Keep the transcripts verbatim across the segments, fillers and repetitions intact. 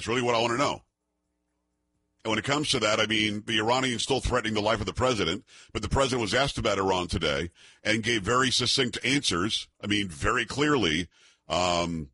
That's really what I want to know. And when it comes to that, I mean, the Iranians still threatening the life of the president, but the president was asked about Iran today and gave very succinct answers. I mean, very clearly, um,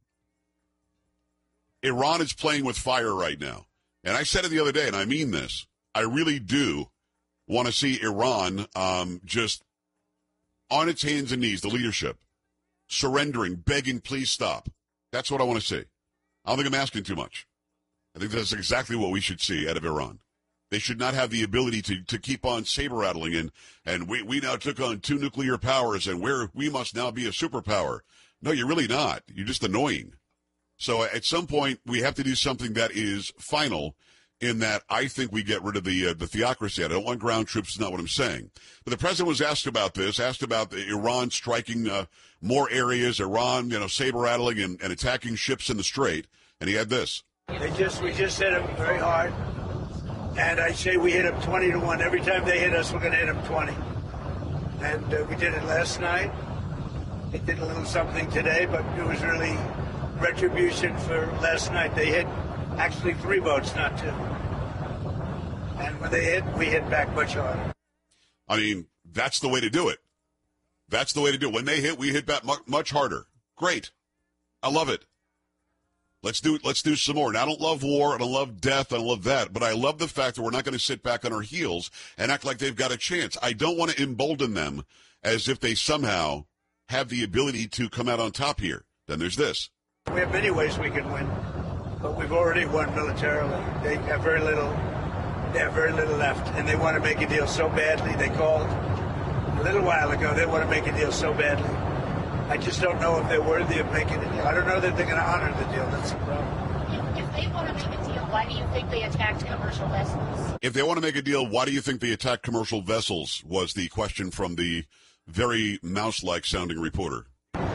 Iran is playing with fire right now. And I said it the other day, and I mean this. I really do want to see Iran um, just on its hands and knees, the leadership, surrendering, begging, please stop. That's what I want to see. I don't think I'm asking too much. I think that's exactly what we should see out of Iran. They should not have the ability to, to keep on saber-rattling and, and we, we now took on two nuclear powers and we're, we must now be a superpower. No, you're really not. You're just annoying. So at some point, we have to do something that is final in that I think we get rid of the uh, the theocracy. I don't want ground troops is not what I'm saying. But the president was asked about this, asked about the Iran striking uh, more areas, Iran, you know, saber-rattling and, and attacking ships in the Strait, and he had this. They just, we just hit them very hard, and I say we hit them twenty to one. Every time they hit us, we're going to hit them twenty. And uh, we did it last night. They did a little something today, but it was really retribution for last night. They hit actually three boats, not two. And when they hit, we hit back much harder. I mean, that's the way to do it. That's the way to do it. When they hit, we hit back much, much harder. Great. I love it. Let's do let's do some more. Now, I don't love war, I don't love death, I don't love that, but I love the fact that we're not going to sit back on our heels and act like they've got a chance. I don't want to embolden them as if they somehow have the ability to come out on top here. Then there's this. We have many ways we can win, but we've already won militarily. They have very little. They have very little left, and they want to make a deal so badly. They called a little while ago. They want to make a deal so badly. I just don't know if they're worthy of making a deal. I don't know that they're going to honor the deal. That's the problem. If, if they want to make a deal, why do you think they attacked commercial vessels? If they want to make a deal, why do you think they attacked commercial vessels? Was the question from the very mouse-like sounding reporter.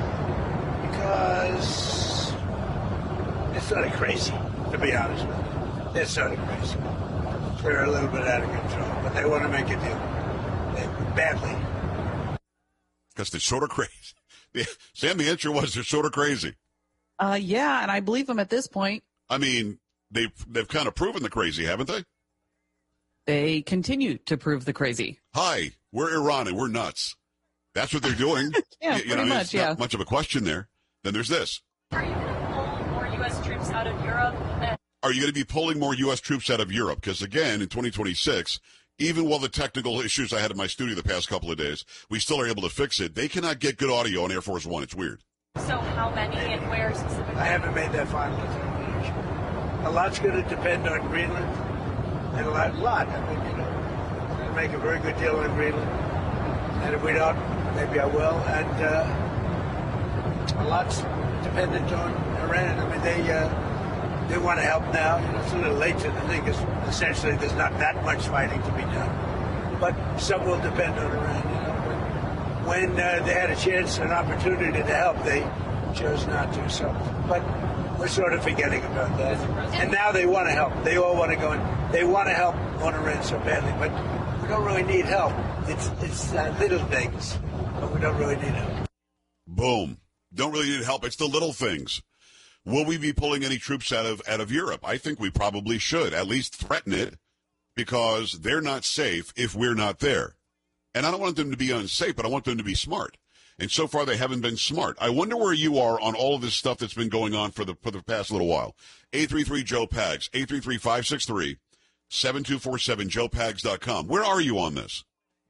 Because they're sort of crazy, to be honest with you. They're sort of crazy. They're a little bit out of control, but they want to make a deal. They, badly. Because they're sort of crazy. Sam, the answer was they're sort of crazy. Uh, yeah, and I believe them at this point. I mean, they've, they've kind of proven the crazy, haven't they? They continue to prove the crazy. Hi, we're Iran and we're nuts. That's what they're doing. yeah, you, you pretty know, much, it's yeah. not much of a question there. Then there's this. Are you going to pull more U S troops out of Europe? Are you going to be pulling more U S troops out of Europe? Because, again, in twenty twenty-six, even while the technical issues I had in my studio the past couple of days, we still are able to fix it. They cannot get good audio on Air Force One. It's weird. So how many and where specifically? I haven't made that final determination. A lot's going to depend on Greenland. And a lot, lot. I mean, you know, we're going to make a very good deal on Greenland. And if we don't, maybe I will. And uh, a lot's dependent on Iran. I mean, they uh, they want to help now. You know, it's a little late to the thing because essentially there's not that much fighting to be done. But some will depend on Iran. You know, when, when uh, they had a chance, an opportunity to help, they chose not to. So, but we're sort of forgetting about that. And now they want to help. They all want to go in. They want to help on Iran so badly, but we don't really need help. It's it's uh, little things, but we don't really need help. Boom. Don't really need help. It's the little things. Will we be pulling any troops out of out of Europe? I think we probably should, at least threaten it, because they're not safe if we're not there. And I don't want them to be unsafe, but I want them to be smart. And so far, they haven't been smart. I wonder where you are on all of this stuff that's been going on for the for the past little while. eight three three Joe Pags, eight three three, five six three, seven two four seven, joe pags dot com. Where are you on this?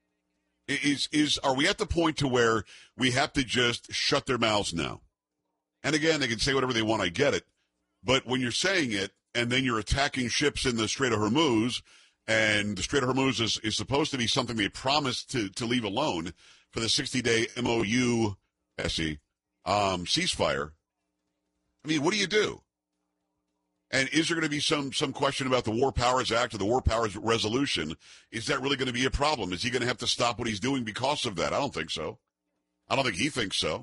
Is is are we at the point to where we have to just shut their mouths now? And again, they can say whatever they want, I get it. But when you're saying it, and then you're attacking ships in the Strait of Hormuz, and the Strait of Hormuz is, is supposed to be something they promised to, to leave alone for the sixty-day M O U S E, um, ceasefire, I mean, what do you do? And is there going to be some some question about the War Powers Act or the War Powers Resolution? Is that really going to be a problem? Is he going to have to stop what he's doing because of that? I don't think so. I don't think he thinks so.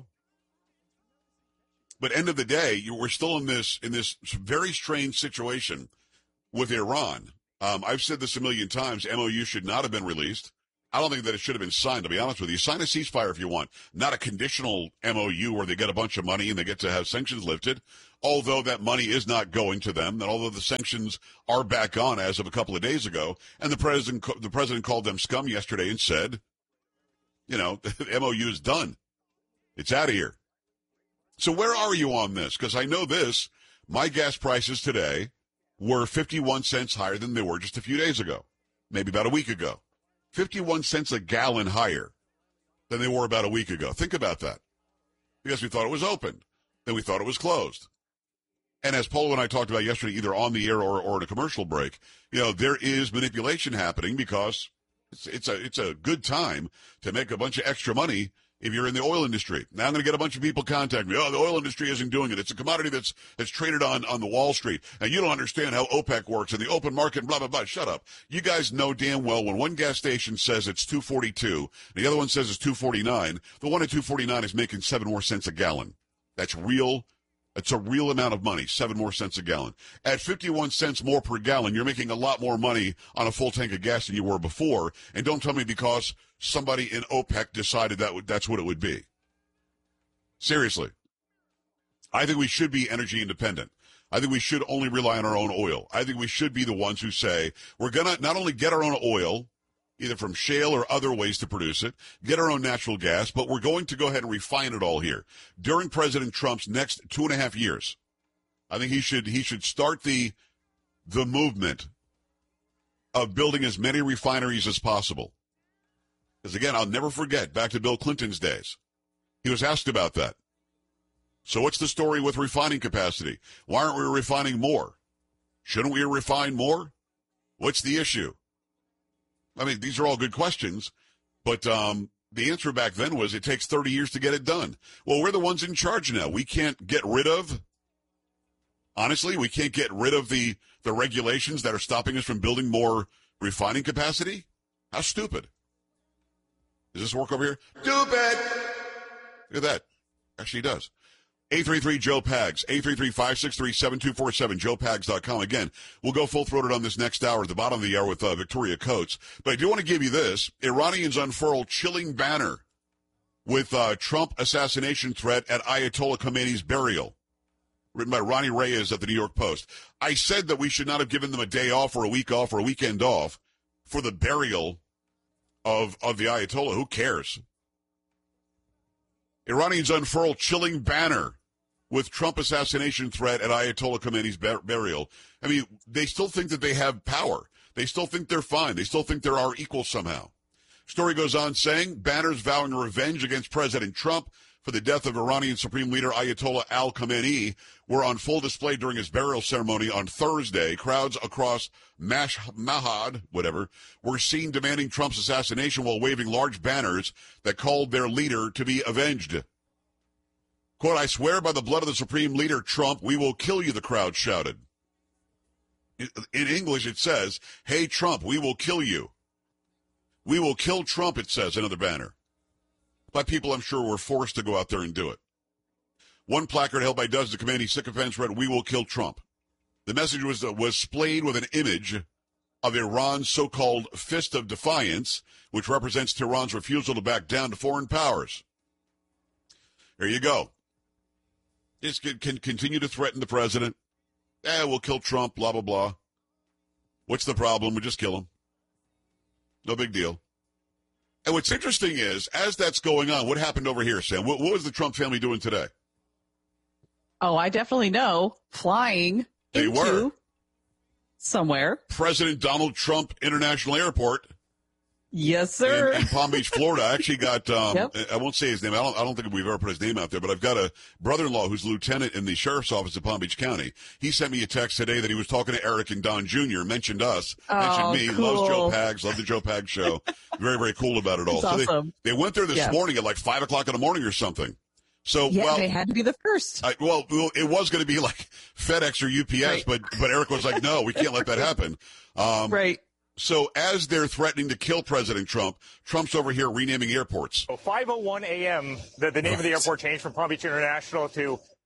But end of the day, you, we're still in this in this very strange situation with Iran. Um, I've said this a million times. M O U should not have been released. I don't think that it should have been signed, to be honest with you. Sign a ceasefire if you want, not a conditional M O U where they get a bunch of money and they get to have sanctions lifted, although that money is not going to them, and although the sanctions are back on as of a couple of days ago, and the president the president called them scum yesterday and said, you know, the M O U is done. It's out of here. So where are you on this? Because I know this, my gas prices today were fifty-one cents higher than they were just a few days ago, maybe about a week ago. fifty-one cents a gallon higher than they were about a week ago. Think about that. Because we thought it was open. Then we thought it was closed. And as Polo and I talked about yesterday, either on the air or, or at a commercial break, you know, there is manipulation happening because it's, it's a it's a good time to make a bunch of extra money if you're in the oil industry. Now I'm going to get a bunch of people contact me. Oh, the oil industry isn't doing it. It's a commodity that's that's traded on, on the Wall Street. And you don't understand how OPEC works and the open market and blah, blah, blah. Shut up. You guys know damn well when one gas station says it's two forty-two, and the other one says it's two forty-nine, the one at two forty-nine is making seven more cents a gallon. That's real. It's a real amount of money, seven more cents a gallon. At fifty-one cents more per gallon, you're making a lot more money on a full tank of gas than you were before. And don't tell me because somebody in OPEC decided that would, that's what it would be. Seriously. I think we should be energy independent. I think we should only rely on our own oil. I think we should be the ones who say we're going to not only get our own oil, either from shale or other ways to produce it, get our own natural gas, but we're going to go ahead and refine it all here. During President Trump's next two and a half years, I think he should he should start the the movement of building as many refineries as possible. Because, again, I'll never forget, back to Bill Clinton's days, he was asked about that. So what's the story with refining capacity? Why aren't we refining more? Shouldn't we refine more? What's the issue? I mean, these are all good questions, but um, the answer back then was it takes thirty years to get it done. Well, we're the ones in charge now. We can't get rid of, honestly, we can't get rid of the, the regulations that are stopping us from building more refining capacity? How stupid. Does this work over here? Stupid! Look at that. Actually, it does. eight three three Joe Pags, eight three three, five six three, seven two four seven, joe pags dot com. Again, we'll go full-throated on this next hour at the bottom of the hour with uh, Victoria Coates. But I do want to give you this. Iranians unfurl chilling banner with uh, Trump assassination threat at Ayatollah Khomeini's burial. Written by Ronnie Reyes at the New York Post. I said that we should not have given them a day off or a week off or a weekend off for the burial of, of the Ayatollah. Who cares? Iranians unfurl chilling banner with Trump assassination threat at Ayatollah Khomeini's bur- burial. I mean, they still think that they have power. They still think they're fine. They still think they're our equals somehow. Story goes on saying banners vowing revenge against President Trump for the death of Iranian Supreme Leader Ayatollah Al Khamenei were on full display during his burial ceremony on Thursday. Crowds across Mashhad, whatever, were seen demanding Trump's assassination while waving large banners that called their leader to be avenged. Quote, I swear by the blood of the Supreme Leader Trump, we will kill you, the crowd shouted. In English, it says, hey, Trump, we will kill you. We will kill Trump, it says, another banner. By people I'm sure were forced to go out there and do it. One placard held by dozens of Khomeini sycophants read, we will kill Trump. The message was, uh, was splayed with an image of Iran's so-called Fist of Defiance, which represents Tehran's refusal to back down to foreign powers. There you go. This can, can continue to threaten the president. Eh, we'll kill Trump, blah, blah, blah. What's the problem? We just kill him. No big deal. And what's interesting is, as that's going on, what happened over here, Sam? What, what was the Trump family doing today? Oh, I definitely know. Flying they into were. somewhere. President Donald Trump International Airport. Yes, sir. In, in Palm Beach, Florida. I actually got, um, Yep. I won't say his name. I don't, I don't think we've ever put his name out there, but I've got a brother-in-law who's lieutenant in the sheriff's office of Palm Beach County. He sent me a text today that he was talking to Eric and Don Junior, mentioned us, Oh, mentioned me, cool. loves Joe Pags, love the Joe Pags show. Very, very cool about it all. That's so awesome. they, they went there this Yeah. morning at like five o'clock in the morning or something. So, Yeah, well, they had to be the first. I, well, well, it was going to be like FedEx or U P S, Right. but but Eric was like, no, we can't let that happen. Um, Right. So as they're threatening to kill President Trump, Trump's over here renaming airports. five oh one a.m., the, the name Right. of the airport changed from Palm Beach International to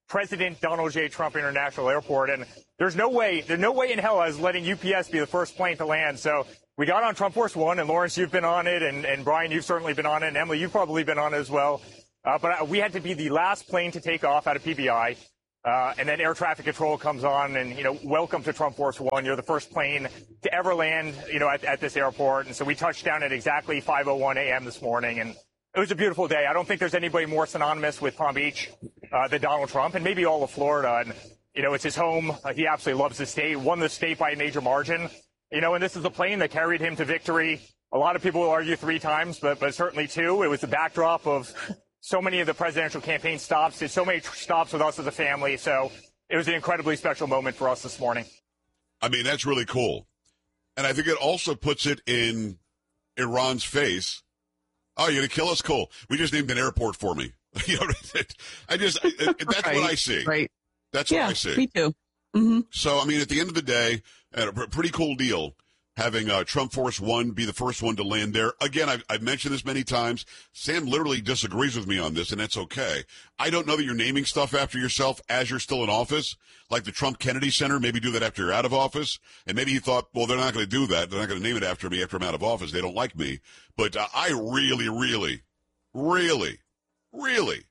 President Donald J. Trump International Airport. And there's no way, there's no way in hell I was letting U P S be the first plane to land. So we got on Trump Force One, and Lawrence, you've been on it, and, and Brian, you've certainly been on it, and Emily, you've probably been on it as well. Uh, but we had to be the last plane to take off out of P B I. Uh, and then air traffic control comes on, and, you know, welcome to Trump Force One. You're the first plane to ever land, you know, at, at this airport. And so we touched down at exactly five oh one a.m. this morning, and it was a beautiful day. I don't think there's anybody more synonymous with Palm Beach uh, than Donald Trump, and maybe all of Florida. And, you know, it's his home. Uh, he absolutely loves the state, won the state by a major margin. You know, and this is the plane that carried him to victory. A lot of people will argue three times, but, but certainly two. It was the backdrop of so many of the presidential campaign stops, did so many tr- stops with us as a family. So it was an incredibly special moment for us this morning. I mean, that's really cool. And I think it also puts it in Iran's face. Oh, you're going to kill us? Cool. We just named an airport for me. You know, I just, I, that's right, what I see. Right. That's yeah, what I see. Me too. Mm-hmm. So, I mean, at the end of the day, a pretty cool deal having uh, Trump Force One be the first one to land there. Again, I've, I've mentioned this many times. Sam literally disagrees with me on this, and that's okay. I don't know that you're naming stuff after yourself as you're still in office, like the Trump Kennedy Center. Maybe do that after you're out of office. And maybe he thought, well, they're not going to do that. They're not going to name it after me after I'm out of office. They don't like me. But uh, I really, really, really, really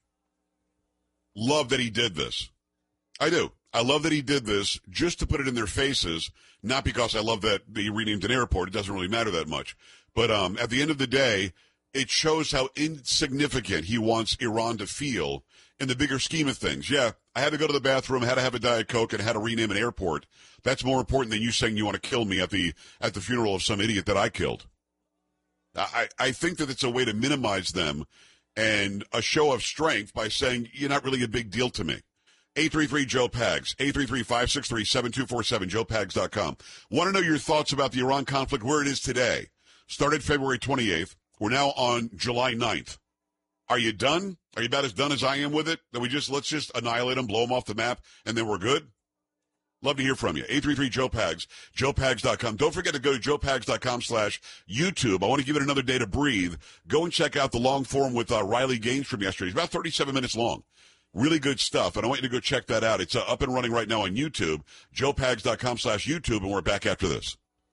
love that he did this. I do. I love that he did this just to put it in their faces, not because I love that he renamed an airport. It doesn't really matter that much. But um, at the end of the day, it shows how insignificant he wants Iran to feel in the bigger scheme of things. Yeah, I had to go to the bathroom, had to have a Diet Coke, and had to rename an airport. That's more important than you saying you want to kill me at the at the funeral of some idiot that I killed. I, I think that it's a way to minimize them and a show of strength by saying you're not really a big deal to me. eight three three Joe Pags, eight three three, five six three, seven two four seven, joe pags dot com. Want to know your thoughts about the Iran conflict, where it is today? Started February twenty-eighth. We're now on July ninth. Are you done? Are you about as done as I am with it? That we just, let's just annihilate them, blow them off the map, and then we're good? Love to hear from you. eight three three Joe Pags, joe pags dot com. Don't forget to go to joe pags dot com slash YouTube. I want to give it another day to breathe. Go and check out the long form with uh, Riley Gaines from yesterday. It's about thirty-seven minutes long. Really good stuff, and I want you to go check that out. It's uh, up and running right now on YouTube, joe pags dot com slash YouTube, and we're back after this.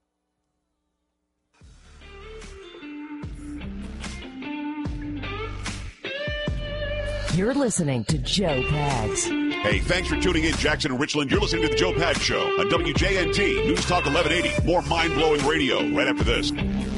You're listening to Joe Pags. Hey, thanks for tuning in, Jackson and Richland. You're listening to the Joe Pags Show on W J N T, News Talk eleven eighty. More mind-blowing radio right after this.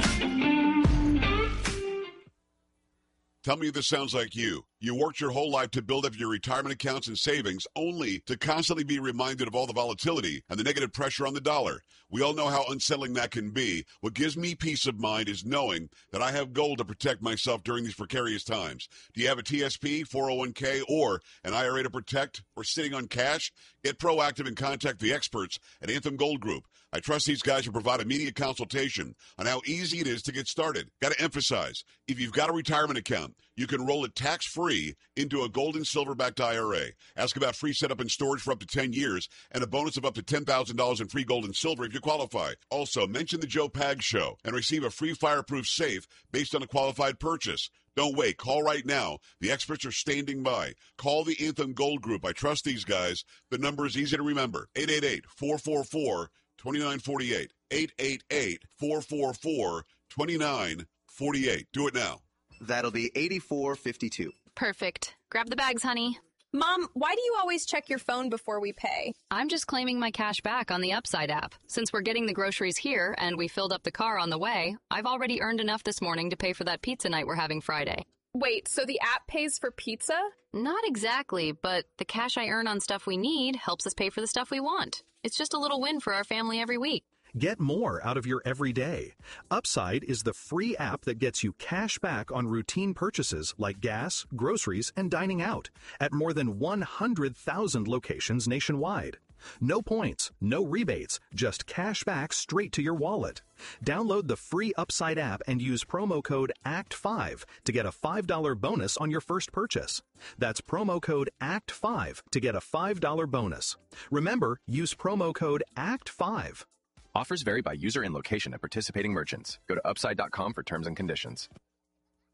Tell me if this sounds like you. You worked your whole life to build up your retirement accounts and savings only to constantly be reminded of all the volatility and the negative pressure on the dollar. We all know how unsettling that can be. What gives me peace of mind is knowing that I have gold to protect myself during these precarious times. Do you have a T S P, four oh one k, or an I R A to protect, or sitting on cash? Get proactive and contact the experts at Anthem Gold Group. I trust these guys to provide immediate consultation on how easy it is to get started. Got to emphasize, if you've got a retirement account, you can roll it tax-free into a gold and silver-backed I R A. Ask about free setup and storage for up to ten years and a bonus of up to ten thousand dollars in free gold and silver if you qualify. Also, mention the Joe Pags Show and receive a free fireproof safe based on a qualified purchase. Don't wait. Call right now. The experts are standing by. Call the Anthem Gold Group. I trust these guys. The number is easy to remember. eight eight eight, four four four, two nine four eight. eight eight eight, four four four, two nine four eight. Do it now. That'll be eighty-four fifty-two. Perfect. Grab the bags, honey. Mom, why do you always check your phone before we pay? I'm just claiming my cash back on the Upside app. Since we're getting the groceries here and we filled up the car on the way, I've already earned enough this morning to pay for that pizza night we're having Friday. Wait, so the app pays for pizza? Not exactly, but the cash I earn on stuff we need helps us pay for the stuff we want. It's just a little win for our family every week. Get more out of your everyday. Upside is the free app that gets you cash back on routine purchases like gas, groceries, and dining out at more than one hundred thousand locations nationwide. No points, no rebates, just cash back straight to your wallet. Download the free Upside app and use promo code A C T five to get a five dollars bonus on your first purchase. That's promo code A C T five to get a five dollars bonus. Remember, use promo code A C T five. Offers vary by user and location at participating merchants. Go to upside dot com for terms and conditions.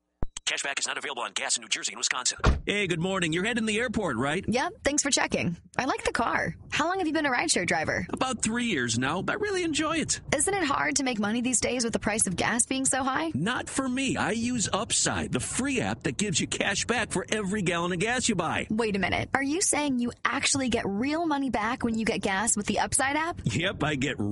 Cashback is not available on gas in New Jersey and Wisconsin. Hey, good morning. You're heading to the airport, right? Yep, thanks for checking. I like the car. How long have you been a rideshare driver? About three years now, but I really enjoy it. Isn't it hard to make money these days with the price of gas being so high? Not for me. I use Upside, the free app that gives you cash back for every gallon of gas you buy. Wait a minute. Are you saying you actually get real money back when you get gas with the Upside app? Yep, I get